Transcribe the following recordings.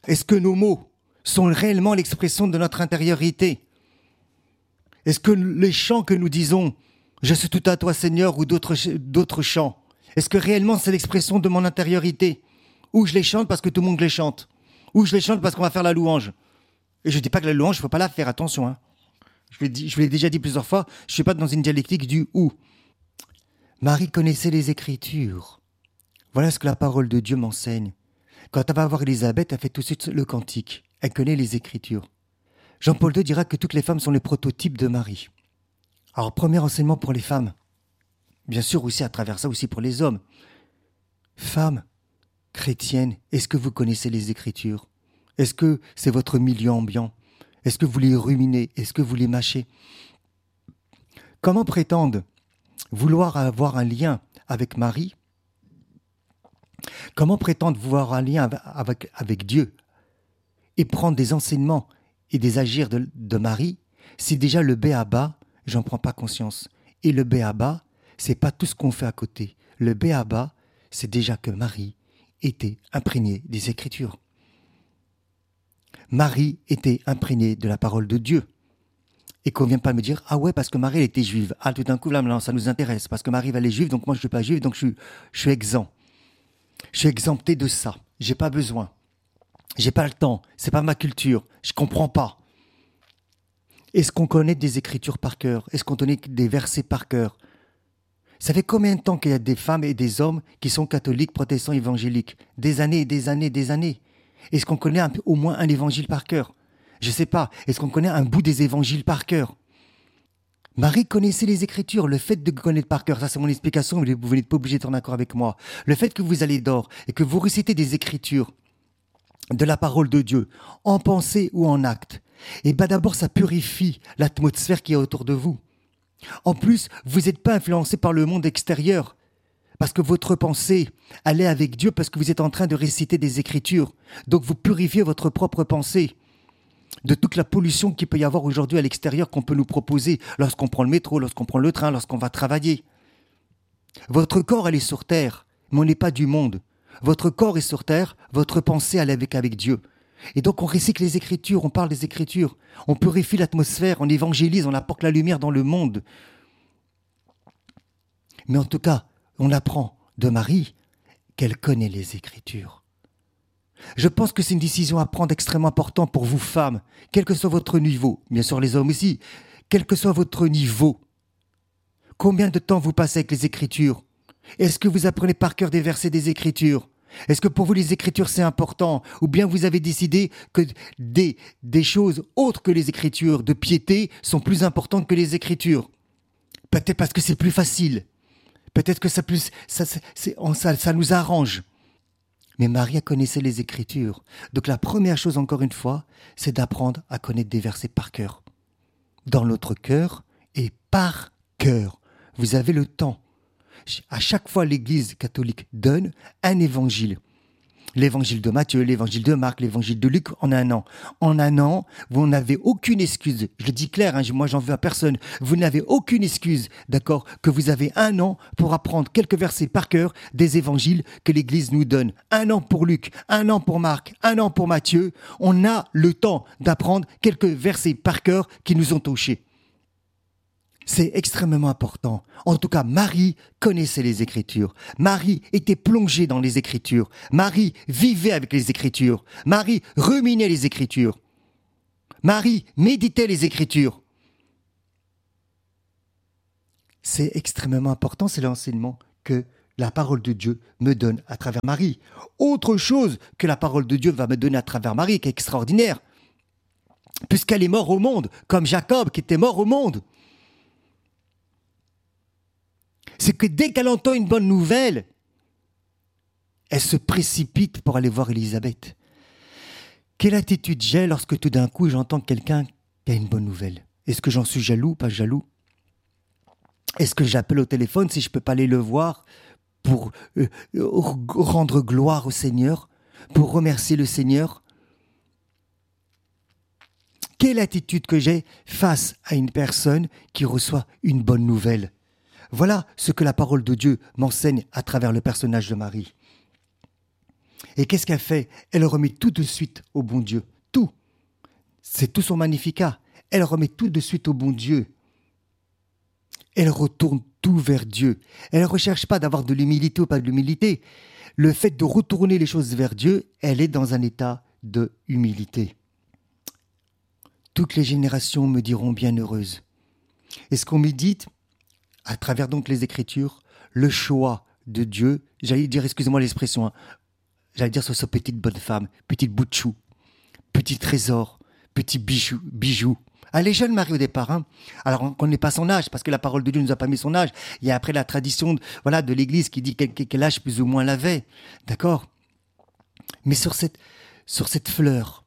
Est-ce que nos mots sont réellement l'expression de notre intériorité? Est-ce que les chants que nous disons, je suis tout à toi Seigneur, ou d'autres chants, est-ce que réellement c'est l'expression de mon intériorité? Ou je les chante parce que tout le monde les chante? Ou je les chante parce qu'on va faire la louange? Et je ne dis pas que la louange, il ne faut pas la faire, attention. Hein. Je vous l'ai déjà dit plusieurs fois, je ne suis pas dans une dialectique du « ou ». Marie connaissait les Écritures. Voilà ce que la parole de Dieu m'enseigne. Quand elle va voir Élisabeth, elle fait tout de suite le cantique. Elle connaît les Écritures. Jean-Paul II dira que toutes les femmes sont les prototypes de Marie. Alors, premier enseignement pour les femmes. Bien sûr, aussi à travers ça, aussi pour les hommes. Femmes chrétiennes, est-ce que vous connaissez les Écritures? Est-ce que c'est votre milieu ambiant? Est-ce que vous les ruminez? Est-ce que vous les mâchez? Comment prétendre vouloir avoir un lien avec Marie? Comment prétendre vouloir un lien avec Dieu et prendre des enseignements et des agirs de Marie si déjà le b.a.-ba, j'en prends pas conscience? Et le b.a.-ba, c'est pas tout ce qu'on fait à côté. Le b.a.-ba, c'est déjà que Marie était imprégnée des Écritures. Marie était imprégnée de la parole de Dieu. Et qu'on ne vienne pas me dire « Ah ouais, parce que Marie, elle était juive. » Ah, tout d'un coup, là, maintenant, ça nous intéresse. Parce que Marie, elle est juive, donc moi, je ne suis pas juive, donc je suis exempt. Je suis exempté de ça. Je n'ai pas besoin. Je n'ai pas le temps. Ce n'est pas ma culture. Je ne comprends pas. Est-ce qu'on connaît des Écritures par cœur? Est-ce qu'on connaît des versets par cœur? Ça fait combien de temps qu'il y a des femmes et des hommes qui sont catholiques, protestants, évangéliques? Des années et des années et des années. Est-ce qu'on connaît au moins un évangile par cœur? Je ne sais pas. Est-ce qu'on connaît un bout des évangiles par cœur? Marie connaissait les Écritures. Le fait de connaître par cœur, ça c'est mon explication, mais vous n'êtes pas obligé d'être en accord avec moi. Le fait que vous allez dehors et que vous récitez des Écritures, de la parole de Dieu, en pensée ou en acte, et bien d'abord ça purifie l'atmosphère qui est autour de vous. En plus, vous n'êtes pas influencé par le monde extérieur. Parce que votre pensée, elle est avec Dieu parce que vous êtes en train de réciter des Écritures. Donc vous purifiez votre propre pensée de toute la pollution qu'il peut y avoir aujourd'hui à l'extérieur qu'on peut nous proposer lorsqu'on prend le métro, lorsqu'on prend le train, lorsqu'on va travailler. Votre corps, elle est sur terre, mais on n'est pas du monde. Votre corps est sur terre, votre pensée, elle est avec Dieu. Et donc on récite les Écritures, on parle des Écritures, on purifie l'atmosphère, on évangélise, on apporte la lumière dans le monde. Mais en tout cas, on apprend de Marie qu'elle connaît les Écritures. Je pense que c'est une décision à prendre extrêmement importante pour vous femmes, quel que soit votre niveau, bien sûr les hommes aussi, quel que soit votre niveau. Combien de temps vous passez avec les Écritures? Est-ce que vous apprenez par cœur des versets des Écritures? Est-ce que pour vous les Écritures c'est important? Ou bien vous avez décidé que des choses autres que les Écritures, de piété, sont plus importantes que les Écritures? Peut-être parce que c'est plus facile. Peut-être que ça nous arrange. Mais Marie connaissait les Écritures. Donc la première chose, encore une fois, c'est d'apprendre à connaître des versets par cœur. Dans notre cœur et par cœur. Vous avez le temps. À chaque fois, l'Église catholique donne un évangile. L'évangile de Matthieu, l'évangile de Marc, l'évangile de Luc en un an. En un an, vous n'avez aucune excuse. Je le dis clair, moi j'en veux à personne. Vous n'avez aucune excuse, d'accord, que vous avez un an pour apprendre quelques versets par cœur des évangiles que l'Église nous donne. Un an pour Luc, un an pour Marc, un an pour Matthieu. On a le temps d'apprendre quelques versets par cœur qui nous ont touchés. C'est extrêmement important. En tout cas, Marie connaissait les Écritures. Marie était plongée dans les Écritures. Marie vivait avec les Écritures. Marie ruminait les Écritures. Marie méditait les Écritures. C'est extrêmement important, c'est l'enseignement que la parole de Dieu me donne à travers Marie. Autre chose que la parole de Dieu va me donner à travers Marie, qui est extraordinaire, puisqu'elle est morte au monde, comme Jacob qui était mort au monde. C'est que dès qu'elle entend une bonne nouvelle, elle se précipite pour aller voir Élisabeth. Quelle attitude j'ai lorsque tout d'un coup j'entends quelqu'un qui a une bonne nouvelle? Est-ce que j'en suis jaloux, pas jaloux? Est-ce que j'appelle au téléphone si je ne peux pas aller le voir pour rendre gloire au Seigneur, pour remercier le Seigneur? Quelle attitude que j'ai face à une personne qui reçoit une bonne nouvelle? Voilà ce que la parole de Dieu m'enseigne à travers le personnage de Marie. Et qu'est-ce qu'elle fait? Elle remet tout de suite au bon Dieu. Tout. C'est tout son magnificat. Elle remet tout de suite au bon Dieu. Elle retourne tout vers Dieu. Elle ne recherche pas d'avoir de l'humilité ou pas de l'humilité. Le fait de retourner les choses vers Dieu, elle est dans un état de humilité. Toutes les générations me diront bienheureuse. Et ce qu'on médite, à travers donc les Écritures, le choix de Dieu, j'allais dire, excusez-moi l'expression, j'allais dire sur cette petite bonne femme, petite bout de chou, petit trésor, petit bijou. Elle est jeune Marie au départ, hein. Alors on ne connaît pas son âge, parce que la parole de Dieu ne nous a pas mis son âge. Il y a après la tradition de l'Église qui dit quel âge plus ou moins elle avait. D'accord? Mais sur cette fleur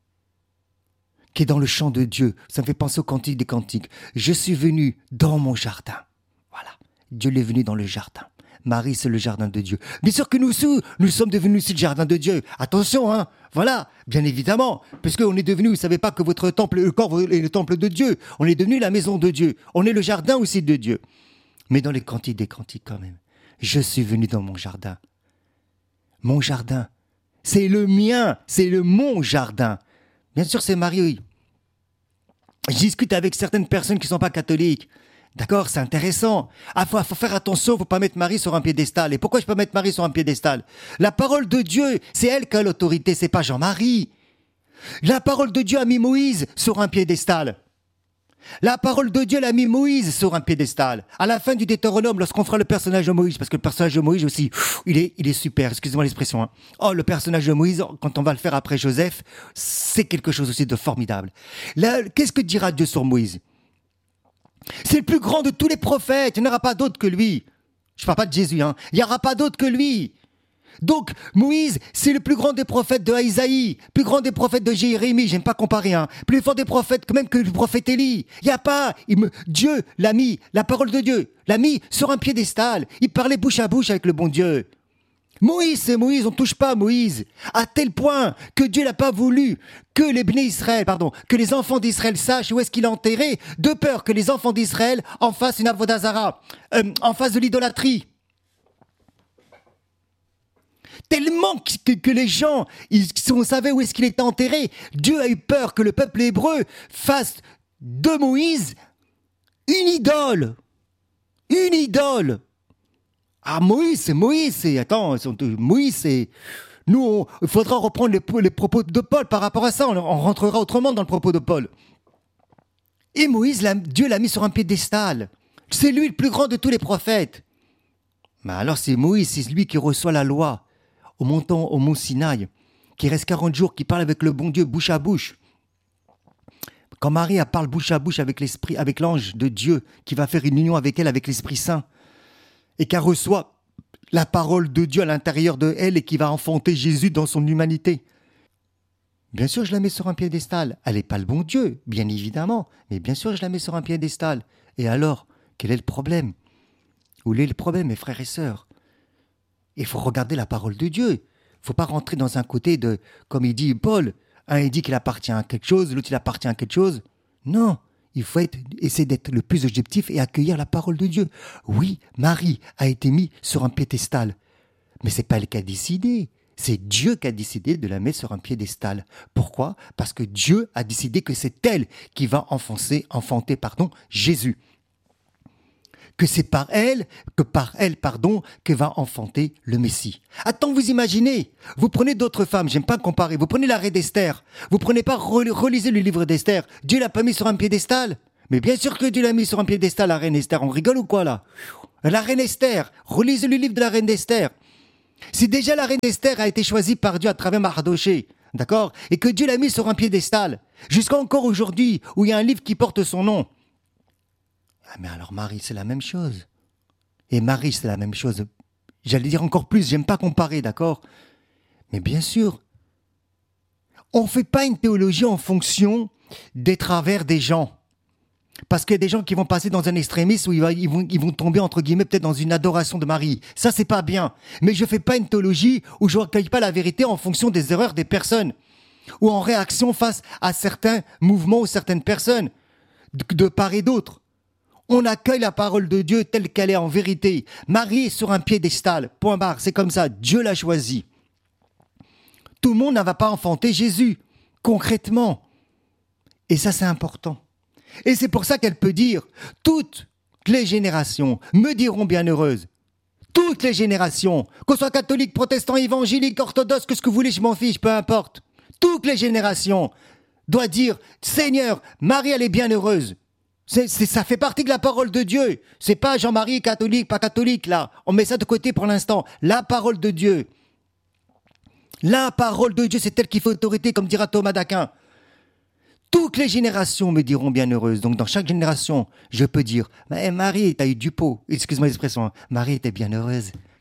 qui est dans le champ de Dieu, ça me fait penser au Cantique des Cantiques. Je suis venu dans mon jardin. Voilà, Dieu est venu dans le jardin. Marie, c'est le jardin de Dieu. Bien sûr que nous sommes devenus aussi le jardin de Dieu. Attention, hein. Voilà, bien évidemment. Puisqu'on est devenu, vous ne savez pas que votre temple, le corps est le temple de Dieu. On est devenu la maison de Dieu. On est le jardin aussi de Dieu. Mais dans les cantiques des cantiques quand même. Je suis venu dans mon jardin. Mon jardin. C'est le mien. C'est mon jardin. Bien sûr, c'est Marie, oui. Je discute avec certaines personnes qui ne sont pas catholiques. D'accord, c'est intéressant. Ah, faut faire attention, faut pas mettre Marie sur un piédestal. Et pourquoi je peux pas mettre Marie sur un piédestal? La parole de Dieu, c'est elle qui a l'autorité, c'est pas Jean-Marie. La parole de Dieu a mis Moïse sur un piédestal. La parole de Dieu l'a mis Moïse sur un piédestal. À la fin du Deutéronome, lorsqu'on fera le personnage de Moïse, parce que le personnage de Moïse aussi, il est super, excusez-moi l'expression. Hein. Oh, le personnage de Moïse, quand on va le faire après Joseph, c'est quelque chose aussi de formidable. Là, qu'est-ce que dira Dieu sur Moïse? C'est le plus grand de tous les prophètes. Il n'y en aura pas d'autre que lui. Je ne parle pas de Jésus, hein. Il n'y aura pas d'autre que lui. Donc, Moïse, c'est le plus grand des prophètes de Isaïe, plus grand des prophètes de Jérémie, j'aime pas comparer, hein. Plus fort des prophètes, même que le prophète Élie. Il n'y a pas, Dieu l'a mis, la parole de Dieu, l'a mis sur un piédestal. Il parlait bouche à bouche avec le bon Dieu. Moïse, c'est Moïse, on ne touche pas à Moïse, à tel point que Dieu n'a pas voulu que que les enfants d'Israël sachent où est-ce qu'il est enterré, de peur que les enfants d'Israël en fassent une avodazara, en fassent de l'idolâtrie. Tellement que les gens, on savait où est-ce qu'il était enterré, Dieu a eu peur que le peuple hébreu fasse de Moïse une idole. Une idole. Ah, Moïse, c'est Moïse. Moïse, c'est... Nous, il faudra reprendre les propos de Paul par rapport à ça. On rentrera autrement dans le propos de Paul. Et Moïse, Dieu l'a mis sur un piédestal. C'est lui le plus grand de tous les prophètes. Mais alors c'est Moïse, c'est lui qui reçoit la loi au mont Sinaï, qui reste 40 jours, qui parle avec le bon Dieu bouche à bouche. Quand Marie parle bouche à bouche avec l'esprit, avec l'ange de Dieu, qui va faire une union avec elle, avec l'Esprit Saint, et qu'elle reçoit la parole de Dieu à l'intérieur de elle et qui va enfanter Jésus dans son humanité. Bien sûr, je la mets sur un piédestal. Elle n'est pas le bon Dieu, bien évidemment, mais bien sûr, je la mets sur un piédestal. Et alors, quel est le problème? Où est le problème, mes frères et sœurs? Il faut regarder la parole de Dieu. Il ne faut pas rentrer dans un côté de, comme il dit Paul, un il dit qu'il appartient à quelque chose, l'autre il appartient à quelque chose. Non. Il faut essayer d'être le plus objectif et accueillir la parole de Dieu. Oui, Marie a été mise sur un piédestal. Mais ce n'est pas elle qui a décidé. C'est Dieu qui a décidé de la mettre sur un piédestal. Pourquoi? Parce que Dieu a décidé que c'est elle qui va enfanter, Jésus. Que c'est par elle, que va enfanter le Messie. Attends, vous imaginez, vous prenez d'autres femmes, j'aime pas comparer, vous prenez la reine d'Esther, vous prenez pas, relisez le livre d'Esther, Dieu l'a pas mis sur un piédestal. Mais bien sûr que Dieu l'a mis sur un piédestal, la reine Esther, on rigole ou quoi là? La reine Esther, relisez le livre de la reine d'Esther. Si déjà la reine Esther a été choisie par Dieu à travers Mardoché, d'accord, et que Dieu l'a mis sur un piédestal, jusqu'à encore aujourd'hui, où il y a un livre qui porte son nom, ah mais alors Marie, c'est la même chose. Et Marie, c'est la même chose. J'allais dire encore plus, j'aime pas comparer, d'accord? Mais bien sûr, on ne fait pas une théologie en fonction des travers des gens. Parce qu'il y a des gens qui vont passer dans un extrémisme où ils vont tomber, entre guillemets, peut-être dans une adoration de Marie. Ça, c'est pas bien. Mais je ne fais pas une théologie où je ne recueille pas la vérité en fonction des erreurs des personnes. Ou en réaction face à certains mouvements ou certaines personnes, de part et d'autre. On accueille la parole de Dieu telle qu'elle est en vérité. Marie est sur un piédestal, point barre, c'est comme ça, Dieu l'a choisie. Tout le monde ne va pas enfanter Jésus, concrètement. Et ça, c'est important. Et c'est pour ça qu'elle peut dire, toutes les générations me diront bienheureuse. Toutes les générations, qu'on soit catholique, protestant, évangélique, orthodoxe, que ce que vous voulez, je m'en fiche, peu importe. Toutes les générations doivent dire, Seigneur, Marie, elle est bienheureuse. Ça fait partie de la parole de Dieu. C'est pas Jean-Marie, catholique, pas catholique, là. On met ça de côté pour l'instant. La parole de Dieu. La parole de Dieu, c'est elle qui fait autorité, comme dira Thomas d'Aquin. Toutes les générations me diront bienheureuse. Donc, dans chaque génération, je peux dire, Marie, t'as eu du pot. Excuse-moi l'expression. Marie était bienheureuse.